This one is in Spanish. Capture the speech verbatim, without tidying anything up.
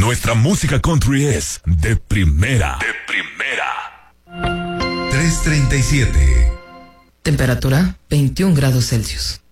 Nuestra música country es de primera. De primera. tres treinta y siete. Temperatura veintiún grados Celsius.